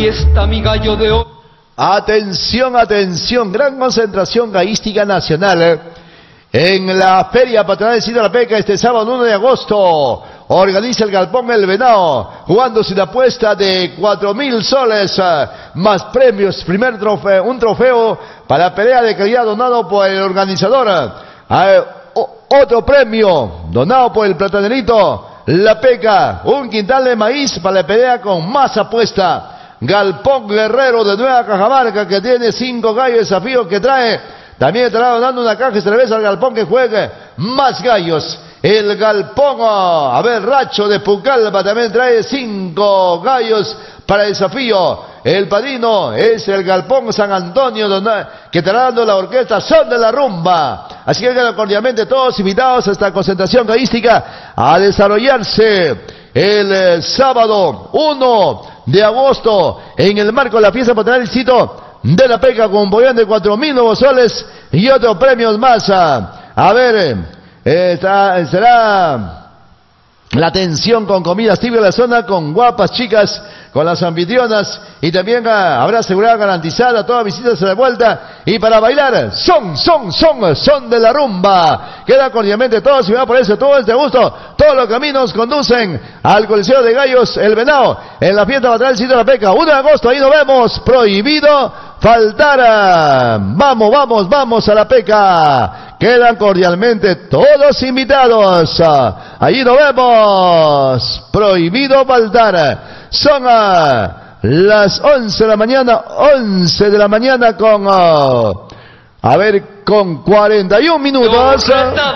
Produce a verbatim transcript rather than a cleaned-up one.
Aquí está mi gallo de oro. Atención, atención, gran concentración gallística nacional ¿eh? en la Feria Patronal del Sitio de la Peca este sábado uno de agosto. Organiza el Galpón El Venado, jugándose una apuesta de cuatro mil soles, eh, más premios, primer trofeo, un trofeo para la pelea de calidad donado por el organizador. Eh, o, otro premio donado por el Platanerito La Peca, un quintal de maíz para la pelea con más apuesta. Galpón Guerrero de Nueva Cajamarca, que tiene cinco gallos de desafío que trae. También estará donando una caja de cerveza al Galpón que juegue más gallos. El Galpón, a ver, Racho de Pucallpa también trae cinco gallos para desafío. El padrino es el Galpón San Antonio, donde, que estará dando la orquesta Son de la Rumba. Así que quedan cordialmente todos invitados a esta concentración gallística a desarrollarse el eh, sábado uno de agosto en el marco de la fiesta patronal del Sitio de la Peca, con un bollón de cuatro mil nuevos soles y otros premios más. A, a ver, eh, está, será la atención con comidas tibias en la zona, con guapas chicas, con las anfitrionas, y también ah, habrá seguridad garantizada, todas visitas a la vuelta, y para bailar, son, son, son, son de la rumba. Queda cordialmente todos, y va por eso, todo este gusto, todos los caminos conducen al Coliseo de Gallos El Venado, en la fiesta patronal del Sitio de la Peca, uno de agosto, ahí nos vemos, prohibido faltar. Vamos, vamos, vamos a la Peca. Quedan cordialmente todos invitados. Allí nos vemos. Prohibido faltar. Son a las once de la mañana, once de la mañana con, uh, a ver, con cuarenta y un minutos.